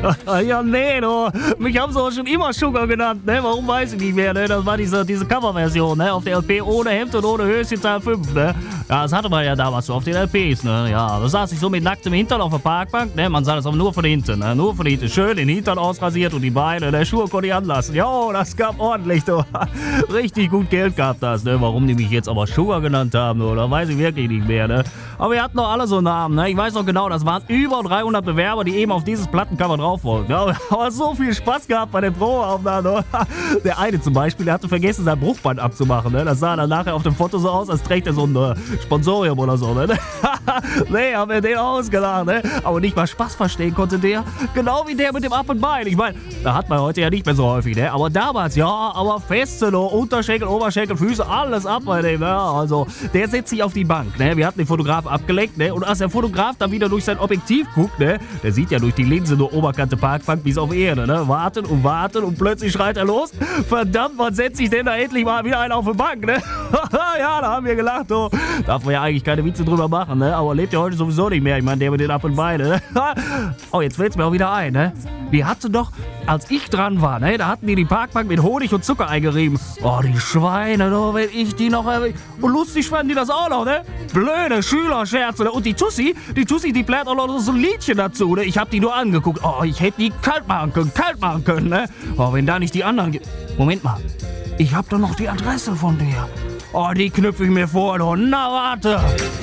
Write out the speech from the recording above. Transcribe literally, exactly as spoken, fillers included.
Ja, nee, du. Mich haben sie auch schon immer Sugar genannt, ne? Warum weiß ich nicht mehr, ne? Das war diese, diese Coverversion, ne? Auf der L P ohne Hemd und ohne Höschen Teil fünf, ne? Ja, das hatte man ja damals so auf den L Ps, ne? Ja, da saß ich so mit nacktem Hintern auf der Parkbank, ne? Man sah das aber nur von hinten, ne? Nur von hinten. Schön den Hintern ausrasiert und die Beine, der Schuhe konnte ich anlassen. Jo, das gab ordentlich, du. Richtig gut Geld gab das, ne? Warum die mich jetzt aber Sugar genannt haben, oder? Weiß ich wirklich nicht mehr, ne? Aber wir hatten doch alle so Namen, ne? Ich weiß noch genau, das waren über dreihundert Bewerber, die eben auf dieses Plattencover drauf wollten. Ja, aber so viel Spaß gehabt bei den Probeaufnahmen, ne? Der eine zum Beispiel, der hatte vergessen, sein Bruchband abzumachen, ne? Das sah dann nachher auf dem Foto so aus, als trägt er so ein äh, Sponsorium oder so, ne? Nee, haben wir den ausgelacht, ne? Aber nicht mal Spaß verstehen konnte der. Genau wie der mit dem Up and Bein. Ich meine, da hat man heute ja nicht mehr so häufig, ne? Aber damals, ja, aber feste, ne? Unterschenkel, Oberschenkel, Füße, alles ab bei dem, ne? Also, der setzt sich auf die Bank, ne? Wir hatten den Fotograf abgelenkt, ne? Und als der Fotograf dann wieder durch sein Objektiv guckt, ne? Der sieht ja durch die Linse nur Oberkante Parkbank bis auf Erde, ne? Warten und warten und plötzlich schreit er los. Verdammt, wann setzt sich denn da endlich mal wieder einer auf die Bank, ne? Ja, da haben wir gelacht, du. Darf man ja eigentlich keine Witze drüber machen, ne? Aber lebt ja heute sowieso nicht mehr. Ich meine, der mit den Up and Beinen, ne? Oh, jetzt fällt's mir auch wieder ein, ne? Die hatte doch, als ich dran war, ne? Da hatten die die Parkbank mit Honig und Zucker eingerieben. Oh, die Schweine, du, wenn ich die noch erwähne. Und lustig fanden die das auch noch, ne? Blöde Schülerscherze, ne? Und die Tussi, die Tussi, die plärt auch noch so ein Liedchen dazu, ne? Ich hab die nur angeguckt. Oh, ich hätte die kalt machen können, kalt machen können, ne? Oh, wenn da nicht die anderen... Ge- Moment mal, ich hab doch noch die Adresse von dir. Oh, die knüpfe ich mir vor, du. Na, warte.